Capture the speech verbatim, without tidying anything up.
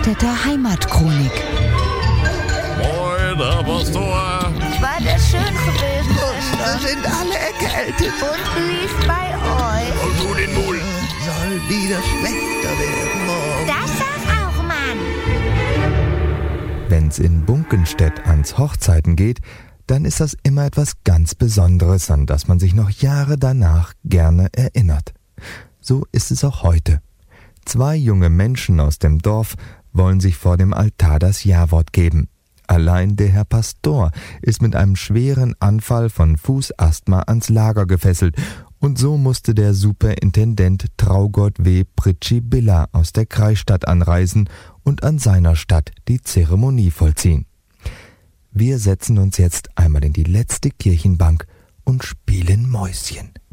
Bunkenstädter Heimatchronik. Moin, Herr Pastor. War das schön gewesen, Schwester? Wir sind alle erkältet. Und wie ist bei euch? Und du den Mund. Soll wieder schlechter werden morgen. Das sag auch, Mann. Wenn's in Bunkenstedt ans Hochzeiten geht, dann ist das immer etwas ganz Besonderes, an das man sich noch Jahre danach gerne erinnert. So ist es auch heute. Zwei junge Menschen aus dem Dorf wollen sich vor dem Altar das Ja-Wort geben. Allein der Herr Pastor ist mit einem schweren Anfall von Fußasthma ans Lager gefesselt und so musste der Superintendent Traugott W. Pritschibilla aus der Kreisstadt anreisen und an seiner Stadt die Zeremonie vollziehen. Wir setzen uns jetzt einmal in die letzte Kirchenbank und spielen Mäuschen.